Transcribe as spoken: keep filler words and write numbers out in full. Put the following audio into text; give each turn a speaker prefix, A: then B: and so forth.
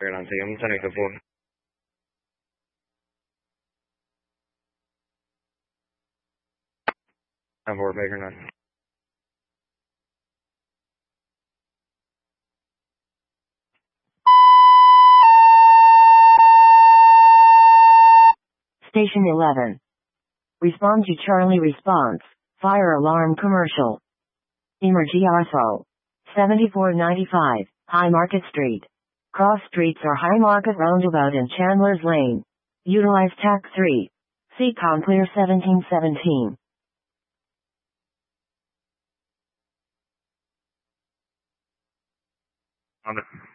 A: Seguimos en Icapur. Aboard Baker nine.
B: Station eleven. Respond to Charlie response. Fire alarm commercial. Emergiaso. seventy-four ninety-five, High Market Street. Cross streets are High Market Roundabout and Chandler's Lane. Utilize T A C three. C COM clear seventeen seventeen.
A: On it.